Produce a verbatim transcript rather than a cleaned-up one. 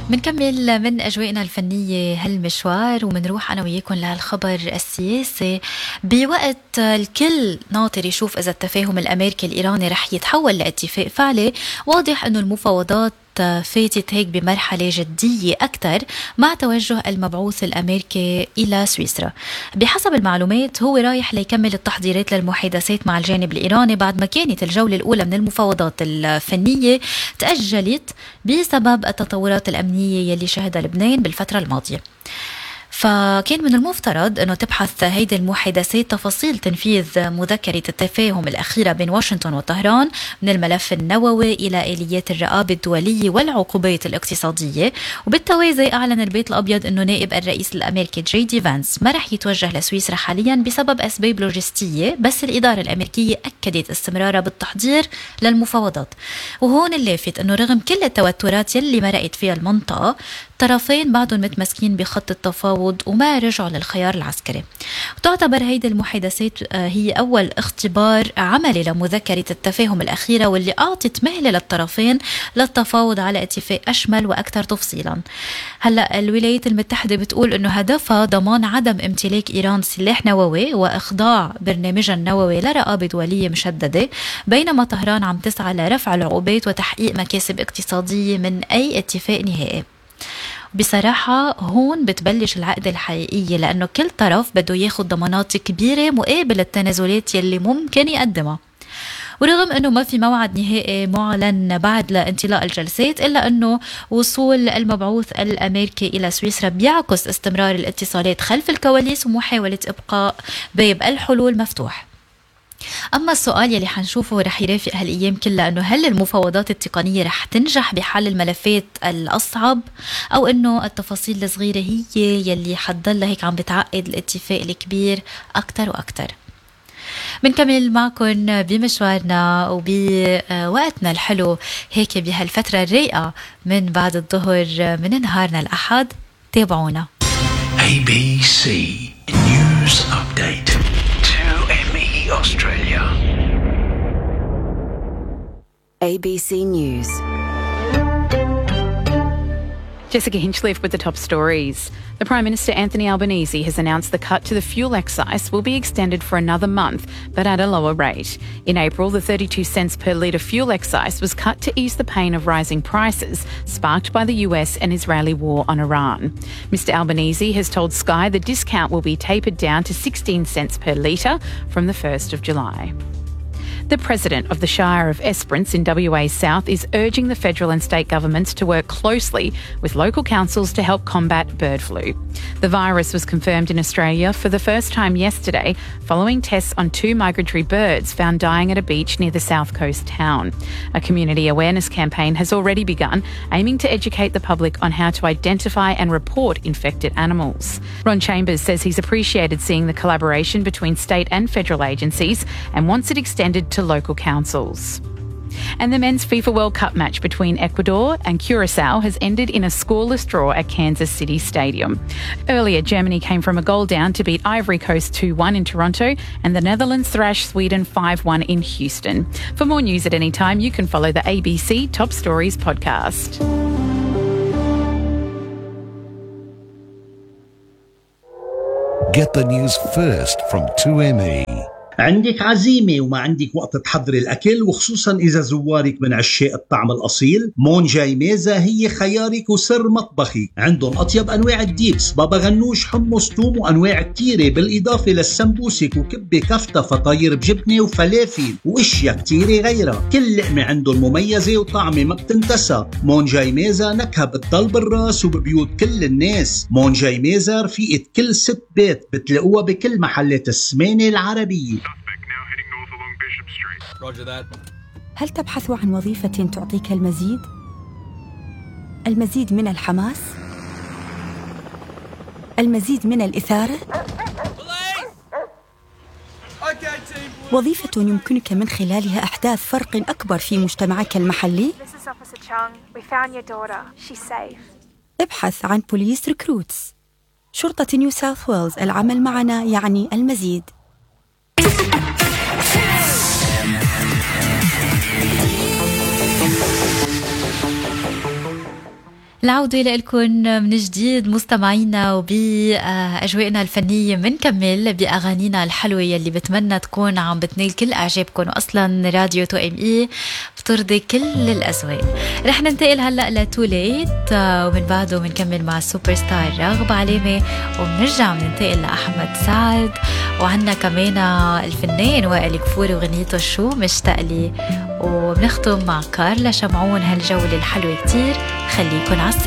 منكمل من أجوائنا الفنية هالمشوار ومنروح أنا وياكم لهالخبر السياسي بوقت الكل ناطر يشوف إذا التفاهم الأمريكي الإيراني رح يتحول لاتفاق فعلي. واضح أنه المفاوضات فاتت هيك بمرحلة جدية أكثر مع توجه المبعوث الأمريكي إلى سويسرا. بحسب المعلومات هو رايح ليكمل التحضيرات للمحادثات مع الجانب الإيراني بعد ما كانت الجولة الأولى من المفاوضات الفنية تأجلت بسبب التطورات الأمنية يلي شهدها لبنان بالفترة الماضية. فكان من المفترض أنه تبحث هيدي المحادثات تفاصيل تنفيذ مذكرة التفاهم الأخيرة بين واشنطن وطهران من الملف النووي إلى آليات الرقابة الدولية والعقوبات الاقتصادية. وبالتوازي أعلن البيت الأبيض أنه نائب الرئيس الأمريكي جي دي فانس ما رح يتوجه لسويسرا حاليا بسبب أسباب لوجستية، بس الإدارة الأمريكية أكدت استمرارها بالتحضير للمفاوضات. وهون اللافت أنه رغم كل التوترات يلي مرقت فيها المنطقة طرفين بعضهم متمسكين بخط التفاوض وما رجعوا للخيار العسكري. وتعتبر هيدي المحادثات هي أول اختبار عملي لمذكرة التفاهم الأخيرة واللي أعطت مهلة للطرفين للتفاوض على اتفاق أشمل وأكثر تفصيلا. هلأ الولايات المتحدة بتقول أنه هدفها ضمان عدم امتلاك إيران سلاح نووي وإخضاع برنامجها النووي لرقابة دولية مشددة، بينما طهران عم تسعى لرفع العقوبات وتحقيق مكاسب اقتصادية من أي اتفاق نهائي. بصراحة هون بتبلش العقدة الحقيقية، لأنه كل طرف بده ياخد ضمانات كبيرة مقابل التنازلات يلي ممكن يقدمها. ورغم أنه ما في موعد نهائي معلن بعد لانطلاق الجلسات، إلا أنه وصول المبعوث الأمريكي إلى سويسرا بيعكس استمرار الاتصالات خلف الكواليس ومحاولة إبقاء باب الحلول مفتوح. أما السؤال يلي حنشوفه رح يرافق هالأيام كلها أنه هل المفاوضات التقنية رح تنجح بحل الملفات الأصعب، أو أنه التفاصيل الصغيرة هي يلي حتضل هيك عم بتعقد الاتفاق الكبير أكتر وأكتر. بنكمل معكم بمشوارنا وبوقتنا الحلو هيك بهالفترة الرايقة من بعد الظهر من نهارنا الأحد. تابعونا. A B C News Update. two M E Australia. A B C News. Jessica Hinchliffe with the top stories. The Prime Minister Anthony Albanese has announced the cut to the fuel excise will be extended for another month, but at a lower rate. In April, the thirty-two cents per litre fuel excise was cut to ease the pain of rising prices, sparked by the U S and Israeli war on Iran. Mister Albanese has told Sky the discount will be tapered down to sixteen cents per litre from the first of July. The President of the Shire of Esperance in W A South is urging the federal and state governments to work closely with local councils to help combat bird flu. The virus was confirmed in Australia for the first time yesterday following tests on two migratory birds found dying at a beach near the south coast town. A community awareness campaign has already begun, aiming to educate the public on how to identify and report infected animals. Ron Chambers says he's appreciated seeing the collaboration between state and federal agencies and wants it extended to local councils. And the men's FIFA World Cup match between Ecuador and Curacao has ended in a scoreless draw at Kansas City Stadium. Earlier, Germany came from a goal down to beat Ivory Coast two one in Toronto, and the Netherlands thrashed Sweden five one in Houston. For more news at any time, you can follow the A B C Top Stories podcast. Get the news first from two M E. عندك عزيمة وما عندك وقت تحضري الأكل، وخصوصا إذا زوارك من عشاق الطعم الأصيل، مون جاي ميزة هي خيارك وسر مطبخي. عندهم أطيب أنواع الديبس، بابا غنوش، حمص، توم، وأنواع كتيرة، بالإضافة للسمبوسك وكبة كفتة فطاير بجبنة وفلافل وإشياء كتيرة غيرها. كل لقمة عندهم مميزة وطعمة ما بتنتسى. مون جاي ميزة نكهة بتضل بالراس وببيوت كل الناس. مون جاي ميزة رفيقة كل ست بيت، بتلاقوها بكل محلات السمانة العربية. هل تبحث عن وظيفة تعطيك المزيد؟ المزيد من الحماس؟ المزيد من الإثارة؟ وظيفة يمكنك من خلالها إحداث فرق أكبر في مجتمعك المحلي؟ ابحث عن بوليس ريكروتس. شرطة نيو ساوث ويلز، العمل معنا يعني المزيد. العودة لكم من جديد مستمعينا وبأجواءنا الفنية. منكمل بأغانينا الحلوة يلي بتمنى تكون عم بتنيل كل أعجابكم، وأصلا راديو تو ام اي بترضي كل الأذواق. رح ننتقل هلأ لتوليت ومن بعده منكمل مع السوبر ستار راغب علامة، ومنرجع مننتقل لأحمد سعد، وعنا كمان الفنان وائل كفوري وغنيته شو مشتاق لي، وبنختم مع كارلا شمعون هالجولة الحلوة كتير. خليكن عالسمع.